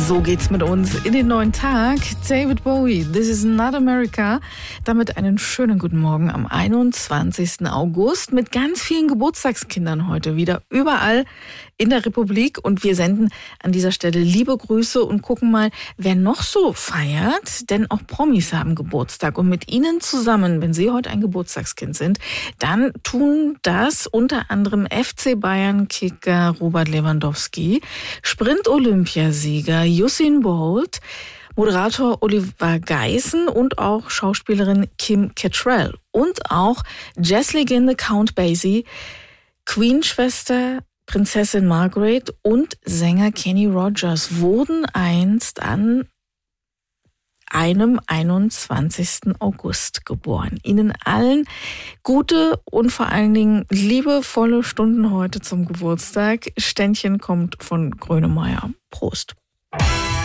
So geht's mit uns in den neuen Tag. David Bowie, This is not America. Damit einen schönen guten Morgen am 21. August mit ganz vielen Geburtstagskindern heute wieder überall in der Republik. Und wir senden an dieser Stelle liebe Grüße und gucken mal, wer noch so feiert. Denn auch Promis haben Geburtstag. Und mit ihnen zusammen, wenn sie heute ein Geburtstagskind sind, dann tun das unter anderem FC Bayern-Kicker Robert Lewandowski, Sprint-Olympiasieger Usain Bolt, Moderator Oliver Geißen und auch Schauspielerin Kim Cattrall und auch Jazzlegende Count Basie, Queen-Schwester Prinzessin Margaret und Sänger Kenny Rogers wurden einst an einem 21. August geboren. Ihnen allen gute und vor allen Dingen liebevolle Stunden heute zum Geburtstag. Ständchen kommt von Grönemeyer. Prost.